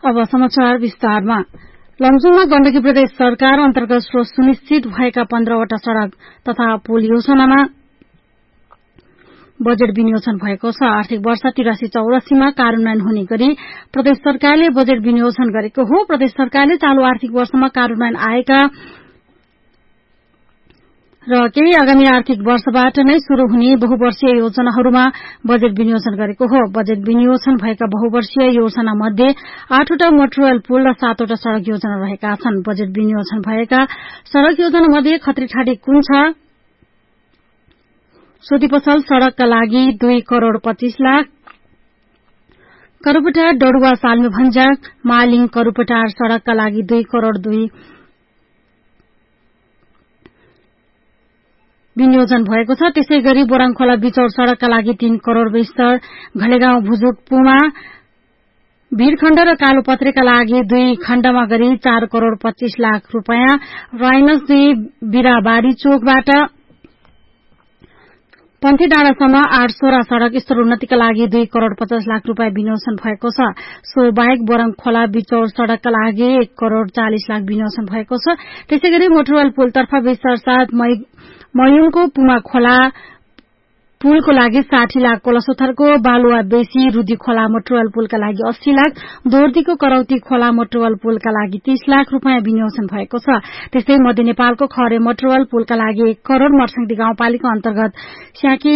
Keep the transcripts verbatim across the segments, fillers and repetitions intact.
अब समाचार विस्तारमा। लमजुङमा गण्डकी प्रदेश सरकार अन्तर्गत स्रोत सुनिश्चित भएका पन्ध्रवटा सड़क तथा पुल योजनामा बजेट विनियोजन भएको छ। आर्थिक वर्ष तिरासी चौरासीमा कार्यान्वयन हुने गरी प्रदेश सरकारले बजेट विनियोजन गरेको हो। प्रदेश सरकारले चालू आर्थिक वर्षमा कार्यान्वयन आएका र केही आगामी आर्थिक वर्षबाट नै शुरू हुने बहुवर्षीय योजनाहरूमा बजेट विनियोजन गरेको हो। बजेट विनियोजन भएका बहुवर्षीय योजना मध्ये आठवटा मोटर रेल पुल र सातवटा सड़क योजना रहेका छन्। बजेट विनियोजन भएका सड़क योजना मध्ये खत्रीठाडी कुन्छा सोधिपसल सड़कका लागि दुई करोड़ पच्चीस लाख, करूपटार डडुवा साल्मे भन्जा मालिङ करूपटार सड़कका लागि दुई करोड़ दुई विनियोजन भएको छ। त्यसै गरी बोराङखोला बिचौर सड़कका लागि तीन करोड़ बिस्तर, घलेगाउँ भुजुक पुमा भीरखण्ड र कालोपत्रेका लागि दुई खण्डमा गरी चार करोड़ पच्चीस लाख रूपियाँ, राइनस दुई बिराबारी चोकबाट पन्थी डाँडासम्म आठ सोह्र सड़क स्तरोन्नतिका लागि दुई करोड़ पचास लाख रूपियाँ विनियोजन भएको छ। सो बाहेक बोराङखोला बिचौर सड़कका लागि एक करोड़ चालीस लाख विनियोजन भएको छ। त्यसै गरी मोटरवेल पुलतर्फ बिस्तर साथ मयूङको पुमा खोला पुलको लागि साठी लाख, कोलसोथरको बालुवा बेसी रुदी खोला मोटरवेल पुलका लागि अस्सी लाख, दोर्दीको करौती खोला मोटरवेल पुलका लागि तीस लाख रूपियाँ विनियोजन भएको छ। त्यस्तै मध्य नेपालको खरे मोटरवेल पुलका लागि एक करोड़, मर्सिङदी गाउँपालिका अन्तर्गत स्याकी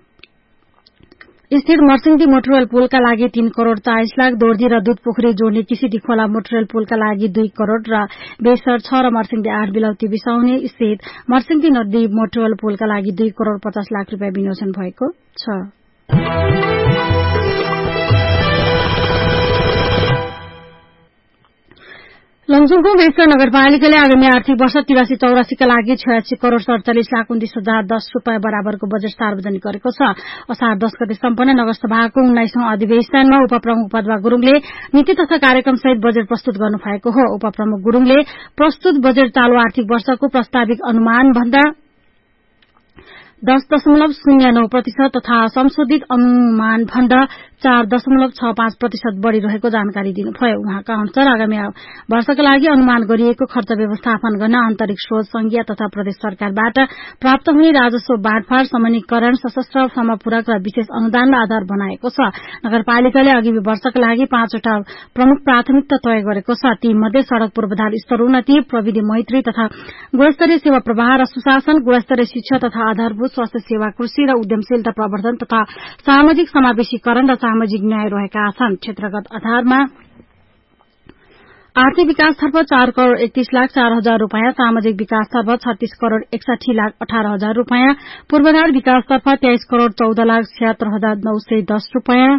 स्थित मर्सिङदी मोटरवेल पुलका लागि तीन करोड़ चालीस लाख, दोर्दी र दूधपोखरी जोड्ने किसिदी खोला मोटरवेल पुलका लागि दुई करोड़ र बेसर छ र मर्सिङदी आठ बिलौती बिसाउने स्थित मर्सिङदी नदी मोटरवेल पुलका लागि दुई करोड़ पचास लाख रूपियाँ विनियोजन भएको छ। लमजुङको बेस्तर नगरपालिकाले आगामी आर्थिक वर्ष तिरासी चौरासीका लागि छयासी करोड़ सड़चालिस लाख उन्तीस हजार दस रूपियाँ बराबरको बजेट सार्वजनिक गरेको छ। असार दस गते सम्पन्न नगरसभाको उन्नाइसौं अधिवेशनमा उपप्रमुख पद्मा गुरूङले नीति तथा कार्यक्रम सहित बजेट प्रस्तुत गर्नुभएको हो। उपप्रमुख गुरूङले प्रस्तुत बजेट चालू आर्थिक वर्षको प्रस्ताविक अनुमान भन्दा दस दशमलव शून्य नौ प्रतिशत तथा संशोधित अनुमान भन्दा चार दशमलव छ पाँच प्रतिशत बढ़ी रहेको जानकारी दिनुभयो। उहाँका अनुसार आगामी वर्षका लागि अनुमान गरिएको खर्च व्यवस्थापन गर्न आन्तरिक स्रोत संघीय तथा प्रदेश सरकारबाट प्राप्त हुने राजस्व बाँडफाँड, समन्वीकरण, सशस्त्र समपूरक र विशेष अनुदानलाई आधार बनाएको छ। नगरपालिकाले अघिल्लो वर्षका लागि पाँचवटा प्रमुख प्राथमिकता तय गरेको छ। ती मध्ये सड़क पूर्वाधार स्तरोन्नति, प्रविधि मैत्री तथा गुणस्तरीय सेवा प्रवाह र सुशासन, गुणस्तरीय शिक्षा तथा आधारभूत स्वास्थ्य सेवा, कृषि र उद्यमशीलता प्रवर्धन तथा सामाजिक समावेशीकरण र सामाजिक न्याय रहेका छन्। क्षेत्रगत आधारमा आर्थिक विकासतर्फ चार करोड़ एकतीस लाख चार हजार रूपियाँ, सामाजिक विकासतर्फ छत्तीस करोड़ एकसाठी लाख अठारह हजार रूपियाँ, पूर्वाधार विकासतर्फ तेइस करोड़ चौध लाख छिहत्तर हजार नौ सय दस रूपियाँ,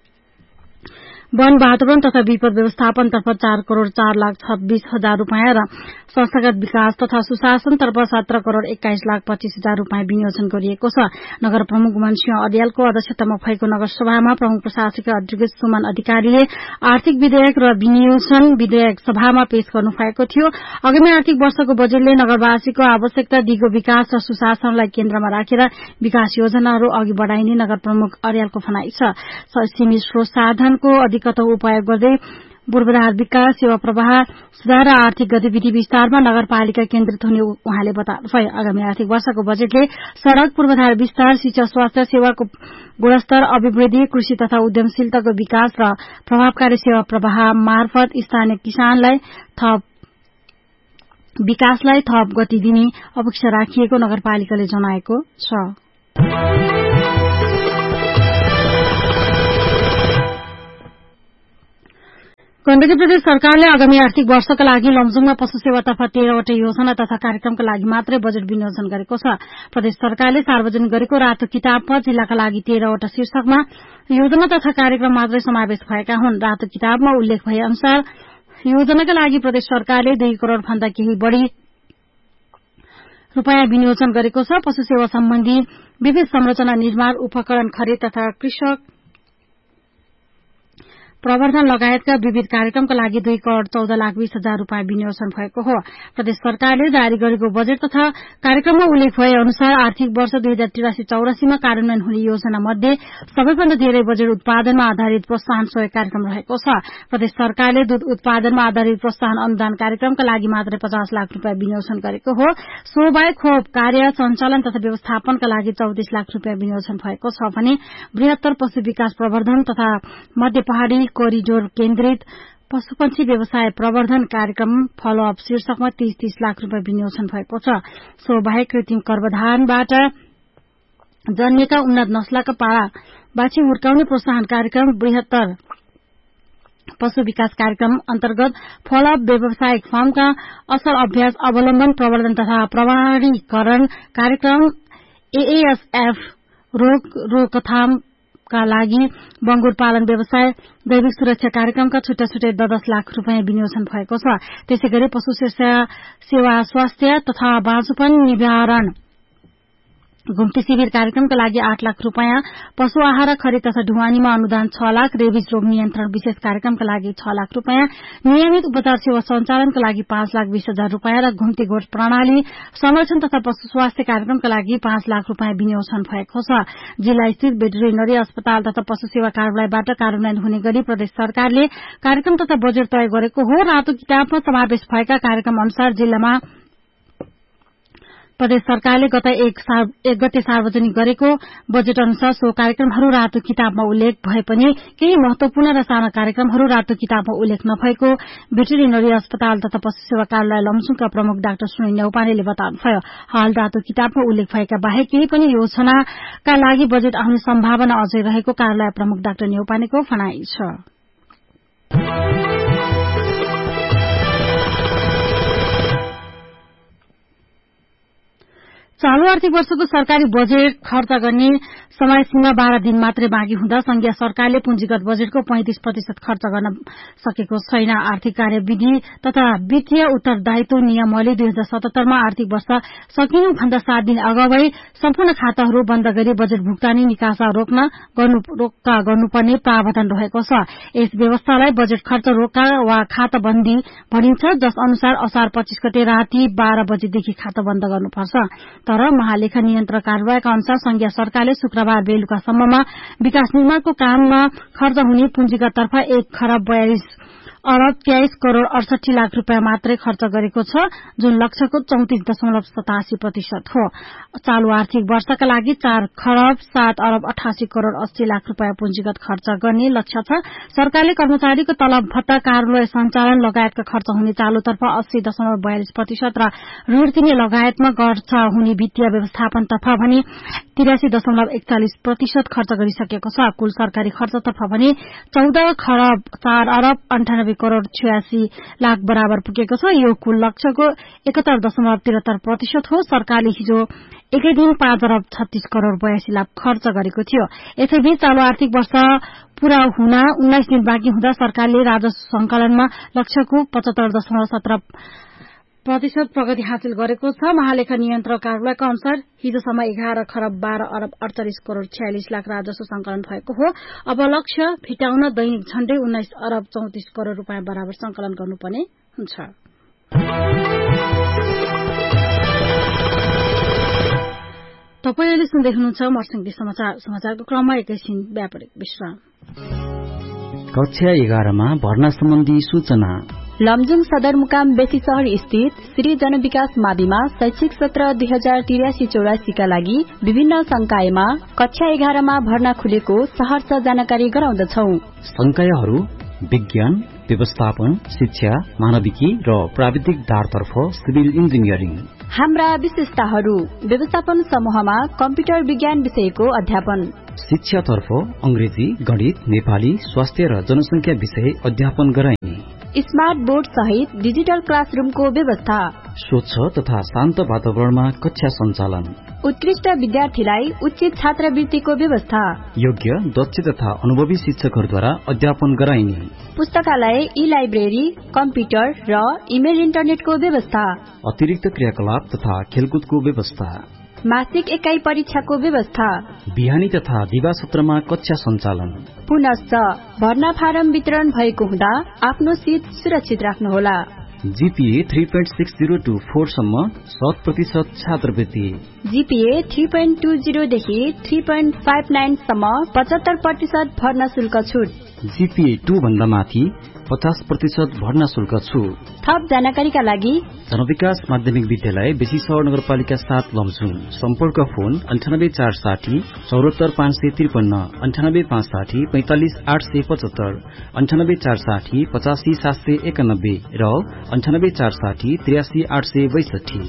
वन वातावरण तथा विपद व्यवस्थापनतर्फ चार करोड़ चार लाख छब्बीस हजार रूपियाँ र संस्थागत विकास तथा सुशासनतर्फ सत्र करोड़ एक्काइस लाख पच्चीस हजार रूपियाँ विनियोजन गरिएको छ। नगर प्रमुख गुमानसिंह अदियालको अध्यक्षतामा भएको नगरसभामा प्रमुख प्रशासकीय अधिकृत सुमन अधिकारीले आर्थिक विधेयक र विनियोजन विधेयक सभामा पेश गर्नु भएको थियो। आगामी आर्थिक वर्षको बजेटले नगरवासीको आवश्यकता, दिगो विकास र सुशासनलाई केन्द्रमा राखेर विकास योजनाहरू अघि बढ़ाइने नगर प्रमुख अरियालको भनाइ छ। सीमित स्रोत साधनको अधिकतम उपयोग गर्दै पूर्वाधार विकास, सेवा प्रवाह सुधार र आर्थिक गतिविधि विस्तारमा नगरपालिका केन्द्रित हुने उहाँले बताउनुभयो। आगामी आर्थिक वर्षको बजेटले सड़क, पूर्वाधार विस्तार, शिक्षा, स्वास्थ्य सेवाको गुणस्तर, अभिवृद्धि, कृषि तथा उद्यमशीलताको विकास र प्रभावकारी सेवा प्रवाह मार्फत स्थानीय किसानलाई थप विकासलाई थप गति दिने अपेक्षा राखिएको नगरपालिकाले जनाएको छ। गण्डकी प्रदेश सरकारले आगामी आर्थिक वर्षका लागि लमजुङमा पशु सेवातर्फ तेह्रवटा योजना तथा कार्यक्रमका लागि मात्रै बजेट विनियोजन गरेको छ। प्रदेश सरकारले सार्वजनिक गरेको रातो किताबमा जिल्लाका लागि तेह्रवटा शीर्षकमा योजना तथा कार्यक्रम मात्रै समावेश भएका हुन्। रातो किताबमा उल्लेख भए अनुसार योजनाका लागि प्रदेश सरकारले दुई करोड़ भन्दा केही बढ़ी रूपियाँ विनियोजन गरेको छ। पशु सेवा सम्बन्धी विविध संरचना निर्माण, उपकरण खरिद तथा कृषक प्रवर्धन लगायतका विविध कार्यक्रमका लागि दुई करोड़ चौध लाख बीस हजार रूपियाँ विनियोजन भएको हो। प्रदेश सरकारले जारी गरेको बजेट तथा कार्यक्रममा उल्लेख भए अनुसार आर्थिक वर्ष दुई हजार त्रियासी चौरासीमा कार्यान्वयन हुने योजना मध्ये सबैभन्दा धेरै बजेट उत्पादनमा आधारित प्रोत्साहन सहयोग कार्यक्रम रहेको छ। प्रदेश सरकारले दूध उत्पादनमा आधारित प्रोत्साहन अनुदान कार्यक्रमका लागि मात्रै पचास लाख रूपियाँ विनियोजन गरेको हो। सो बाहेक खोप कार्य सञ्चालन तथा व्यवस्थापनका लागि चौतिस लाख रूपियाँ विनियोजन भएको छ भने बृहत्तर पशु विकास प्रवर्धन तथा मध्य पहाड़ी कोरिडोर केन्द्रित पशुपक्षी व्यवसाय प्रवर्धन कार्यक्रम फलोअप शीर्षकमा तीस तीस लाख रूपियाँ विनियोजन भएको छ। सो बाहेक कृत्रिम गर्भधारणबाट जन्मिएका उन्नत नस्लका पारा बाछी हुर्काउने प्रोत्साहन कार्यक्रम बृहत्तर पशु विकास कार्यक्रम अन्तर्गत फलोअप व्यावसायिक फार्मका असल अभ्यास अवलम्बन प्रवर्धन तथा प्रमाणीकरण कार्यक्रम एएएसएफ रोग रोकथामका लागि बंगुर पालन व्यवसाय दैविक सुरक्षा कार्यक्रमका छुट्टा छुट्टै दस लाख रूपियाँ विनियोजन भएको छ। त्यसैगरी पशु सेवा स्वास्थ्य तथा बाँझोपन निवारण घुम्ती शिविर कार्यक्रमका लागि आठ लाख रूपियाँ पशु आहार खरिद तथा ढुवानीमा अनुदान छ लाख रेबिज रोग नियन्त्रण विशेष कार्यक्रमका लागि छ लाख रूपियाँ नियमित उपचार सेवा सञ्चालनका लागि पाँच लाख बीस हजार रूपियाँ र घुम्ती गोठ प्रणाली संरक्षण तथा पशु स्वास्थ्य कार्यक्रमका लागि पाँच लाख रूपियाँ विनियोजन भएको छ। जिल्ला स्थित भेटरिनरी अस्पताल तथा पशु सेवा कार्यालयबाट कार्यान्वयन हुने गरी प्रदेश सरकारले कार्यक्रम तथा बजेट तय गरेको हो। रातो किताबमा समावेश भएका कार्यक्रम अनुसार जिल्लामा प्रदेश सरकारले गत एक, एक गते सार्वजनिक गरेको बजेट अनुसार सो कार्यक्रमहरू रातो किताबमा उल्लेख भए पनि केही महत्वपूर्ण र साना कार्यक्रमहरू रातो किताबमा उल्लेख नभएको भेटरिनरी अस्पताल तथा पशु सेवा कार्यालय लमजुङका प्रमुख डाक्टर सुनिल न्यौपानेले बताउनुभयो। हाल रातो किताबमा उल्लेख भएका बाहेक केही पनि योजनाका लागि बजेट आउने सम्भावना अझै रहेको कार्यालय प्रमुख डाक्टर न्यौपानेको भनाइ छ। चालू आर्थिक वर्षको सरकारी बजेट खर्च गर्ने समय सीमा बाह्र दिन मात्रै बाँकी हुँदा संघीय सरकारले पुँजीगत बजेटको पैंतिस प्रतिशत खर्च गर्न सकेको छैन। आर्थिक कार्यविधि तथा वित्तीय उत्तरदायित्व नियमावली दुई हजार सतहत्तरमा आर्थिक वर्ष सकिनुभन्दा सात दिन अगावै सम्पूर्ण खाताहरू बन्द गरी बजेट भुक्तानी निकासा रोक्न रोक्का गर्नुपर्ने प्रावधान रहेको छ। यस व्यवस्थालाई बजेट खर्च रोक्का वा खाता बन्दी भनिन्छ, जस अनुसार असार पच्चीस गते राति बाह्र बजेदेखि खाता बन्द गर्नुपर्छ। तर महालेखा नियन्त्रक कार्यालयका अनुसार संघीय सरकारले शुक्रबार बेलुकासम्ममा विकास निर्माणको काममा खर्च हुने पुँजीगततर्फ एक खरब बयालिस अरब तेइस करोड़ अडसठी लाख रूपियाँ मात्रै खर्च गरेको छ, जुन लक्ष्यको चौतिस दशमलव सतासी प्रतिशत हो। चालू आर्थिक वर्षका लागि चार खरब सात अरब अठासी करोड़ अस्सी लाख रूपियाँ पुँजीगत खर्च गर्ने लक्ष्य छ। सरकारले कर्मचारीको तलब भत्ता कार्यालय सञ्चालन लगायतका खर्च हुने चालूतर्फ अस्सी दशमलव बयालिस प्रतिशत र ऋण तिर्ने लगायतमा खर्च हुने वित्तीय व्यवस्थापनतर्फ भने तिरासी दशमलव एकचालिस प्रतिशत खर्च गरिसकेको छ। कुल सरकारी खर्चतर्फ भने चौध खरब चार अरब अन्ठानब्बे करोड़ छयासी लाख बराबर पुगेको छ। यो कुल लक्ष्यको एकहत्तर दशमलव तिहत्तर प्रतिशत हो। सरकारले हिजो एकै दिन पाँच अरब छत्तीस करोड़ बयासी लाख खर्च गरेको थियो। यसैबीच चालू आर्थिक वर्ष पूरा हुन उन्नाइस दिन बाँकी हुँदा सरकारले राजस्व संकलनमा लक्ष्यको पचहत्तर दशमलव सत्र प्रतिशत प्रगति हासिल गरेको छ। महालेखा नियन्त्रक कार्यालयका अनुसार हिजोसम्म एघार खरब बाह्र अरब अडचालिस करोड़ छयालिस लाख राजस्व संकलन भएको हो। अब लक्ष्य फिटाउन दैनिक झण्डै उन्नाइस अरब चौतिस करोड़ रूपियाँ बराबर संकलन गर्नुपर्ने हुन्छ। तपाईं अहिले सुन्दै हुनुहुन्छ मर्सिङदी समाचार। समाचारको क्रममा एकैछिन व्यापारिक विश्राम। कक्षा एघारमा भर्ना सम्बन्धी सूचना। लमजुङ सदरमुकाम बेसी शहर स्थित श्री जनविकास माविमा शैक्षिक सत्र दुई हजार तिरासी चौरासीका लागि विभिन्न संकायमा कक्षा एघारमा भर्ना खुलेको सहर्ष जानकारी गराउँदछौ। संकायहरू विज्ञान, व्यवस्थापन, शिक्षा, मानविकी र प्राविधिक धारतर्फ सिभिल इन्जिनियरिङ। हाम्रा विशेषताहरू: व्यवस्थापन समूहमा कम्प्युटर विज्ञान विषयको अध्यापन, शिक्षातर्फ अंग्रेजी, गणित, नेपाली, स्वास्थ्य र जनसंख्या विषय अध्यापन गराइने, स्मार्ट बोर्ड सहित डिजिटल क्लासरूमको व्यवस्था, स्वच्छ तथा शान्त वातावरणमा कक्षा सञ्चालन, उत्कृष्ट विद्यार्थीलाई उचित छात्रवृत्तिको व्यवस्था, योग्य दक्ष तथा अनुभवी शिक्षकहरूद्वारा अध्यापन गराइने, पुस्तकालय, ई लाइब्रेरी, कम्प्युटर र इमेल इन्टरनेटको व्यवस्था, अतिरिक्त क्रियाकलाप तथा खेलकुदको व्यवस्था। मासिक एकाइ परीक्षाको व्यवस्था, बिहानी तथा दिवा सत्रमा कक्षा सञ्चालन। पुनश्च भर्ना फारम वितरण भएको हुँदा आफ्नो सीट सुरक्षित राख्नुहोला। GPA three point six zero two four सम्म शत प्रतिशत छात्रवृत्ति, GPA three point two zero देखि थ्री पोइन्ट फाइभ नाइन सम्म पचहत्तर प्रतिशत भर्ना शुल्क छुट, जीपीए टू भन्दा माथि पचास प्रतिशत भर्ना शुल्क छुट। थप जानकारीका लागि जनविकास माध्यमिक विद्यालय बेसी सहर नगरपालिका सात लमजुङ। सम्पर्क फोन अन्ठानब्बे चार साठी चौहत्तर पाँच सय त्रिपन्न, अन्ठानब्बे पाँच साठी पैंतालिस आठ सय पचहत्तर, अन्ठानब्बे चार साठी पचासी सात सय एकानब्बे र अन्ठानब्बे चार साठी त्रियासी आठ सय बैसठी।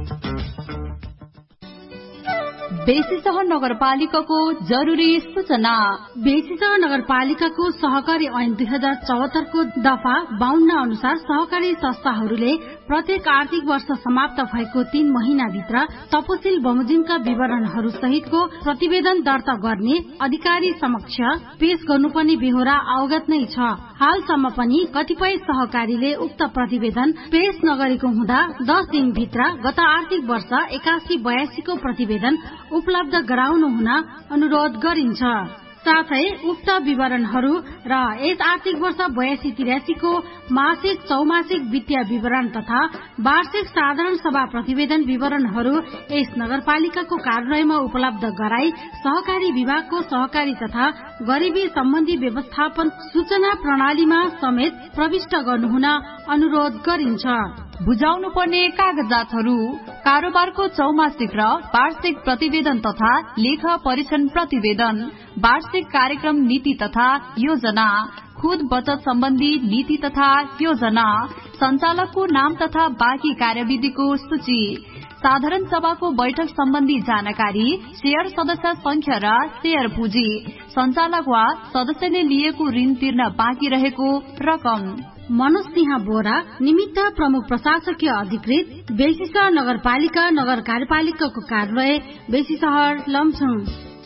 बेसी सहर नगरपालिकाको जरुरी सूचना। बेसी सहर नगरपालिकाको सहकारी ऐन दुई हजार चौहत्तरको दफा बाहन्न अनुसार सहकारी संस्थाहरूले प्रत्येक आर्थिक वर्ष समाप्त भएको तीन महिनाभित्र तपसिल बमोजिमका विवरणहरू सहितको प्रतिवेदन दर्ता गर्ने अधिकारी समक्ष पेश गर्नुपर्ने बेहोरा अवगत नै छ। हालसम्म पनि कतिपय सहकारीले उक्त प्रतिवेदन पेश नगरेको हुँदा दस दिनभित्र गत आर्थिक वर्ष एकासी बयासीको प्रतिवेदन उपलब्ध गराउनु हुन अनुरोध गरिन्छ। साथै उक्त विवरणहरू र यस आर्थिक वर्ष बयासी तिरासीको मासिक चौमासिक वित्तीय विवरण तथा वार्षिक साधारण सभा प्रतिवेदन विवरणहरू यस नगरपालिकाको कार्यालयमा उपलब्ध गराई सहकारी विभागको सहकारी तथा गरिबी सम्बन्धी व्यवस्थापन सूचना प्रणालीमा समेत प्रविष्ट गर्नुहुन अनुरोध गरिन्छ। बुझाउनु पर्ने कागजातहरू कारोबारको चौमासिक र वार्षिक प्रतिवेदन तथा लेखा परीक्षण प्रतिवेदन, वार्षिक कार्यक्रम नीति तथा योजना, खुद बचत सम्बन्धी नीति तथा योजना, सञ्चालकको नाम तथा बाँकी कार्यविधिको सूची, साधारण सभाको बैठक सम्बन्धी जानकारी, शेयर सदस्य संख्या र शेयर पुँजी, सञ्चालक वा सदस्यले लिएको ऋण तिर्न बाँकी रहेको रकम। मनोज सिंह बोरा, निमित्त प्रमुख प्रशासकीय अधिकृत, बेसी सहर नगरपालिका नगर कार्यपालिकाको कार्यालय, बेसी सहर लमजुङ।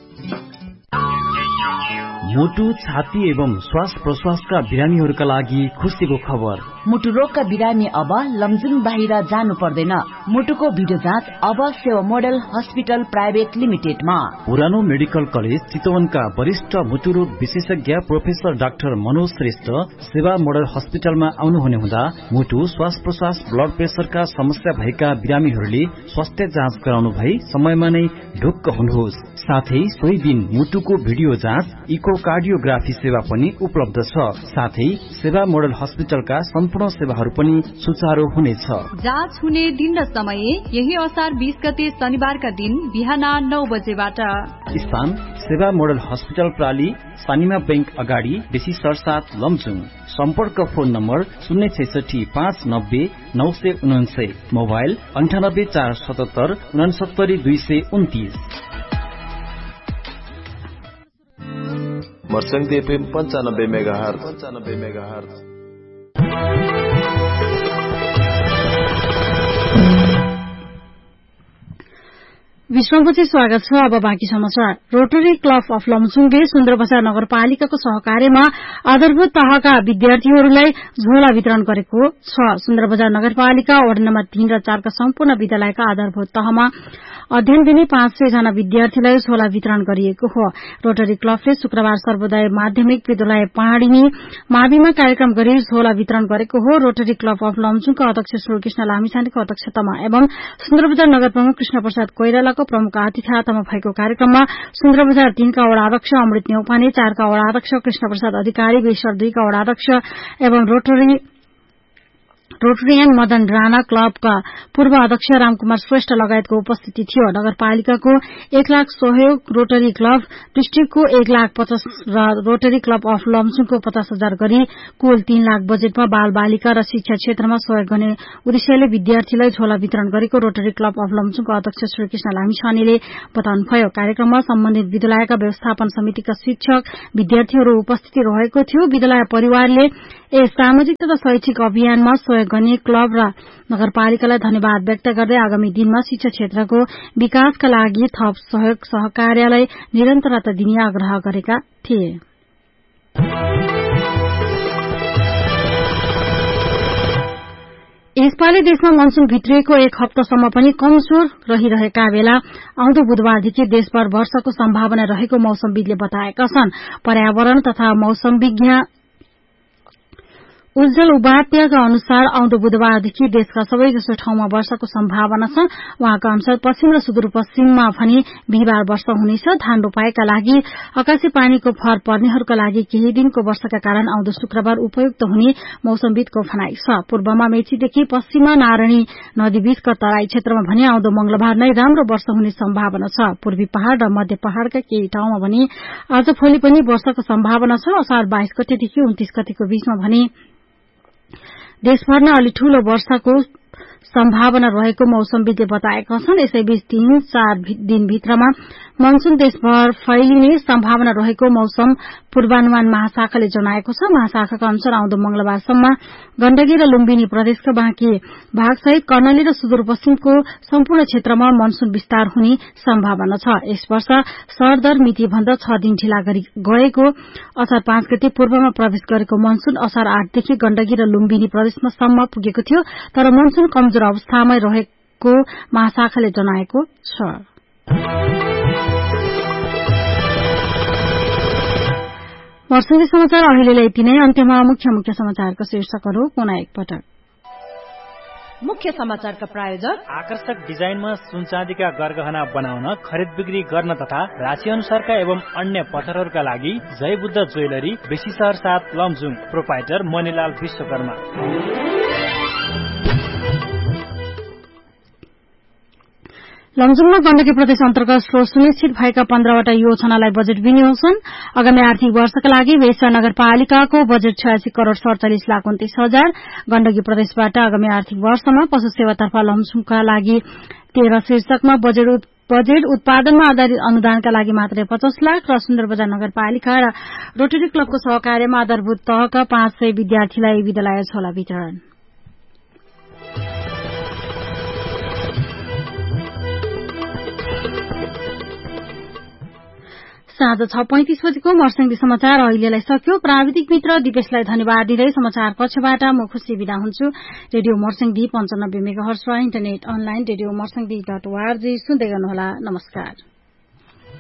मुटु, छाती एवं श्वास प्रश्वासका बिरामीहरूका लागि खुसीको खबर। मुटु रोगका बिरामी अब लमजुङ बाहिर जानु पर्दैन। मुटुको भिडियो जाँच अब सेवा मोडल हस्पिटल प्राइभेट लिमिटेडमा। पुरानो मेडिकल कलेज चितवनका वरिष्ठ मुटु रोग विशेषज्ञ प्रोफेसर डाक्टर मनोज श्रेष्ठ सेवा मोडल हस्पिटलमा आउनुहुने हुँदा मुटु, श्वास प्रश्वास, ब्लड प्रेसरका समस्या भएका बिरामीहरूले स्वास्थ्य जाँच गराउनु भई समयमा नै ढुक्क हुनुहोस्। साथै सोही दिन मुटुको भिडियो जाँच, इको कार्डियोग्राफी सेवा पनि उपलब्ध छ। साथै सेवा मोडल हस्पिटलका सम्पूर्ण सेवाहरू पनि सुचारू हुनेछ। जाँच हुने दिन र समय यही असार बीस गते शनिबारका दिन बिहान नौ बजेबाट। स्थान सेवा मोडल हस्पिटल प्राली, सानिमा बैंक अगाडि, बेसी सरसात लमजुङ। सम्पर्क फोन नम्बर शून्य छैसठी पाँच नब्बे नौ सय उनान्सय, मोबाइल अन्ठानब्बे चार सतहत्तर उनासत्तरी दुई सय उन्तिस। मर्सङ्गी एफएम पञ्चानब्बे मेगा हर्ज पञ्चानब्बे मेगा हर्ज। विश्वपछि स्वागत छ। अब बाँकी समाचार। रोटरी क्लब अफ लमजुङले सुन्दरबजार नगरपालिकाको सहकार्यमा आधारभूत तहका विद्यार्थीहरूलाई झोला वितरण गरेको छ। सुन्दरबजार नगरपालिका वडा नम्बर तीन र चारका सम्पूर्ण विद्यालयका आधारभूत तहमा अध्ययन दिने पाँच सय जना विद्यार्थीलाई झोला वितरण गरिएको हो। रोटरी क्लबले शुक्रबार सर्वोदय माध्यमिक विद्यालय पहाड़ीनी माविमा कार्यक्रम गरी झोला वितरण गरेको हो। रोटरी क्लब अफ लमजुङका अध्यक्ष श्रीकृष्ण लामिछानेको अध्यक्षतामा एवं सुन्दरबजार नगर प्रमुख कृष्ण प्रसाद कोइरालाको प्रमुख आतिथ्यतामा भएको कार्यक्रममा सुन्दरबजार तीनका वडा अध्यक्ष अमृत न्यौपाने, चारका वडा अध्यक्ष कृष्ण प्रसाद अधिकारी, बेसर दुईका वडा अध्यक्ष एवं रोटरी रोटरियन मदन राणा, क्लबका पूर्व अध्यक्ष रामकुमार श्रेष्ठ लगायतको उपस्थिति थियो। नगरपालिकाको एक लाख सहयोग रोटरी क्लब डिस्ट्रिक्टको एक लाख पचास र रोटरी क्लब अफ लमजुङको पचास हजार गरी कुल तीन लाख बजेटमा बाल बालिका र शिक्षा क्षेत्रमा सहयोग गर्ने उद्देश्यले विद्यार्थीलाई झोला वितरण गरेको रोटरी क्लब अफ लमजुङको अध्यक्ष श्रीकृष्ण लामिछानेले बताउनुभयो। कार्यक्रममा सम्बन्धित विद्यालयका व्यवस्थापन समितिका शिक्षक, विद्यार्थीहरू उपस्थिति रहेको थियो। विद्यालय परिवारले यस सामाजिक तथा शैक्षिक अभियानमा सहयोग गर्ने क्लब र नगरपालिकालाई धन्यवाद व्यक्त गर्दै आगामी दिनमा शिक्षा क्षेत्रको विकासका लागि थप सहयोग सहकार्यलाई निरन्तरता दिने आग्रह गरेका थिए। यसपालि यताले देशमा मनसून भित्रिएको एक हप्तासम्म पनि कमजोर रहिरहेका बेला आउँदो बुधबारदेखि देशभर वर्षाको सम्भावना रहेको मौसमविदले बताएका छन्। पर्यावरण तथा मौसम विज्ञान उज्जवल उपाध्यायका अनुसार आउँदो बुधबारदेखि देशका सबैजसो ठाउँमा वर्षाको सम्भावना छ। उहाँका अनुसार पश्चिम र सुदूरपश्चिममा पनि बिहिबार वर्षा हुनेछ। धान रोपाईका लागि आकाशे पानीको भर पर्नेहरूका लागि केही दिनको वर्षाका कारण आउँदो शुक्रबार उपयुक्त हुने मौसमविदको भनाइ छ। पूर्वमा मेचीदेखि पश्चिममा नारायणी नदीबीचका तराई क्षेत्रमा भने आउँदो मंगलबार नै राम्रो वर्षा हुने सम्भावना छ। पूर्वी पहाड़ र मध्य पहाड़का केही ठाउँमा भने आज भोलि पनि वर्षाको सम्भावना छ। असार बाइस गतेदेखि उन्तीस गतेको बीचमा भने देशभर नै अलि ठूलो वर्षाको सम्भावना रहेको मौसमविदले बताएका छन्। यसैबीच तीन चार दिनभित्रमा मनसून देशभर फैलिने सम्भावना रहेको मौसम पूर्वानुमान महाशाखाले जनाएको छ। महाशाखाका अनुसार आउँदो मंगलबारसम्म गण्डकी र लुम्बिनी प्रदेशका बाँकी भागसहित कर्णाली र सुदूरपश्चिमको सम्पूर्ण क्षेत्रमा मनसून विस्तार हुने सम्भावना छ। यस वर्ष सरदर मिति भन्दा छ दिन ढिला गएको असार पाँच गते पूर्वमा प्रवेश गरेको मनसून असार आठदेखि गण्डकी र लुम्बिनी प्रदेशमा सम्म पुगेको थियो, तर मनसून कमजोर अवस्थामै रहेको महाशाखाले जनाएको छ। वर्षेनी समाचार अहिलेलाई यति नै। अन्त्यमा मुख्य मुख्य समाचारको शीर्षकहरू पुनः एकपटक। मुख्य समाचारका प्रायोजक आकर्षक डिजाइनमा सुनचाँदीका गरगहना बनाउन, खरिद बिक्री गर्न तथा राशि अनुसारका एवं अन्य पत्थरहरूका लागि जय बुद्ध ज्वेलरी, बेसी शहर सात, लमजुङ। प्रोपाइटर मणिलाल विश्वकर्मा। लमजुङमा गण्डकी प्रदेश अन्तर्गत स्रोत सुनिश्चित भएका पन्ध्रवटा योजनालाई बजेट विनियोजन। आगामी आर्थिक वर्षका लागि वेश्या नगरपालिकाको बजेट छयासी करोड़ सड़चालिस लाख उन्तीस हजार। गण्डकी प्रदेशबाट आगामी आर्थिक वर्षमा पशु सेवातर्फ लमजुङका लागि तेह्र शीर्षकमा बजेट बजेट उत्पादनमा आधारित अनुदानका लागि मात्रै पचास लाख र सुन्दरबजार नगरपालिका र रोटरी क्लबको सहकार्यमा आधारभूत तहका पाँच सय विद्यार्थीलाई विद्यालय झोला वितरण। साँझ छ पैंतिस बजेको मर्स्याङदी समाचार अहिलेलाई सक्यो। प्राविधिक मित्र दिपेशलाई धन्यवाद दिँदै समाचार कक्षबाट म खुशी बिदा हुन्छु। रेडियो मर्स्याङदी पञ्चानब्बे मेगाहर्ज र internet online radio Marsyangdi dot ORG सुन्दै गर्नुहोला। नमस्कार।